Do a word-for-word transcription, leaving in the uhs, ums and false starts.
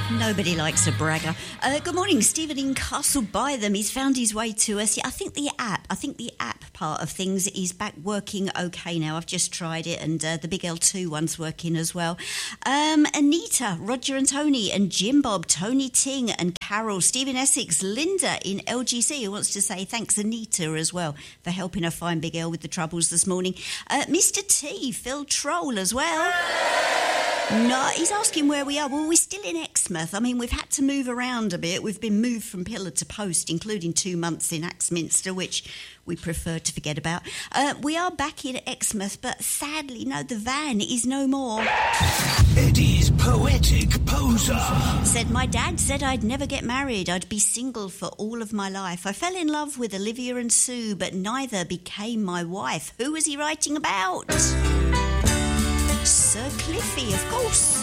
Nobody likes a bragger. Uh, good morning, Stephen in Castle by them. He's found his way to us. Yeah, I think the app, I think the app part of things is back working okay now. I've just tried it, and uh, the Big L two one's working as well. Um, Anita, Roger and Tony, and Jim Bob, Tony Ting and Carol, Stephen Essex, Linda in L G C, who wants to say thanks, Anita, as well, for helping her find Big L with the troubles this morning. Uh, Mister T, Phil Troll as well. No, he's asking where we are. Well, we're still in Exmouth. I mean, we've had to move around a bit. We've been moved from pillar to post, including two months in Axminster, which we prefer to forget about. Uh, we are back in Exmouth, but sadly, no, the van is no more. Eddie's Poetic Poser. Said, my dad said I'd never get married. I'd be single for all of my life. I fell in love with Olivia and Sue, but neither became my wife. Who was he writing about? Sir Cliffy, of course.